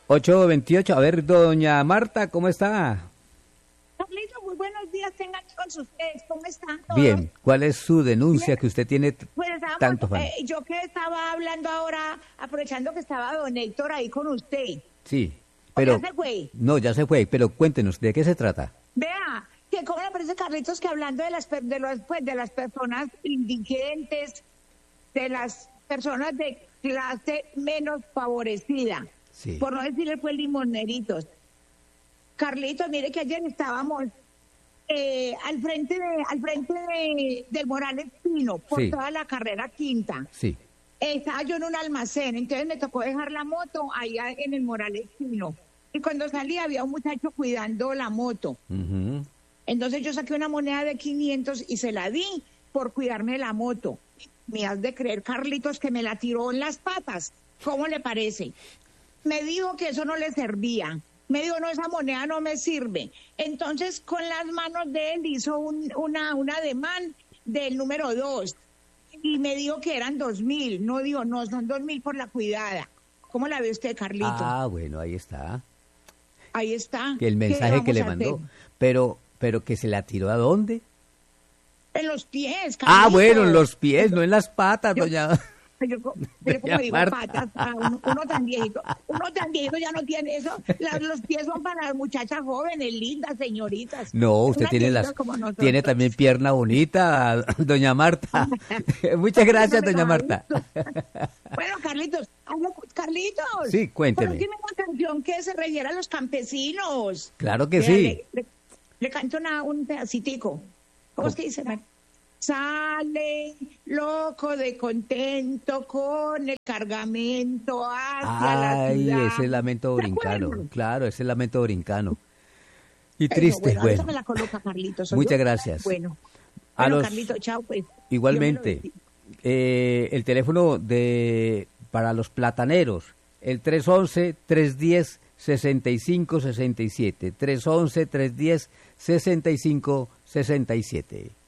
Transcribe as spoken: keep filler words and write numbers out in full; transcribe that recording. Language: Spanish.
ocho veintiocho. A ver, doña Marta, ¿cómo está? Carlito, muy buenos días, tengan todos ustedes, ¿cómo están todos? Bien, ¿cuál es su denuncia Bien. que usted tiene t- Pues estábamos, tanto fan? eh, yo que estaba hablando ahora, aprovechando que estaba don Héctor ahí con usted. Sí, ¿O pero... ya se fue? No, ya se fue, pero cuéntenos, ¿de qué se trata? Vea, que cómo le parece, Carlitos, que hablando de las per- de los, pues, de las personas indigentes, de las personas de clase menos favorecida, Sí. por no decirle pues limoneritos. Carlitos, mire que ayer estábamos eh, al frente de, al frente de, del Morales Pino, por Sí. toda la carrera quinta. Sí, Estaba yo en un almacén, entonces me tocó dejar la moto allá en el Morales Pino. Y cuando salí había un muchacho cuidando la moto. ujú. Entonces yo saqué una moneda de quinientos y se la di por cuidarme la moto. Me has de creer, Carlitos, que me la tiró en las patas. ¿Cómo le parece? Me dijo que eso no le servía. Me dijo, no, esa moneda no me sirve. Entonces, con las manos de él hizo un, una, un ademán del número dos. Y me dijo que eran dos mil. No, digo, no, son dos mil por la cuidada. ¿Cómo la ve usted, Carlito? Ah, bueno, ahí está. Ahí está. Que el ¿Qué mensaje que vamos le a mandó. hacer? Pero, pero que se la tiró ¿a dónde? En los pies, Carlito. Ah, bueno, en los pies, no en las patas, Yo- doña... Yo, co- yo como Doña digo, Marta. patas, ah, uno, uno tan viejito, uno tan viejito ya no tiene eso. Las- los pies son para las muchachas jóvenes, lindas, señoritas. No, usted Unas tiene viejitas las como nosotros. tiene también pierna bonita, doña Marta. Muchas gracias, doña Marta. Bueno, Carlitos, hablo- Carlitos. Sí, cuénteme. Pero tiene una canción que se refiere a los campesinos. Claro que Vea, sí. Le, le- le canto una, un pedacitico. ¿Cómo es que dice? Sale loco de contento con el cargamento hacia la Ay, ciudad. ese lamento ¿Se brincano. acuerdan? Claro, ese lamento brincano. Y Eso, triste, bueno, ahorita bueno. me la coloca Carlitos. Muchas ¿oyó? gracias. Bueno, A bueno, los- Carlitos, chao pues. Dios me lo Igualmente, bendiga. eh, el teléfono de para los plataneros, el tres once, tres diez, sesenta y cinco sesenta y siete. tres once, tres diez, sesenta y cinco sesenta y siete.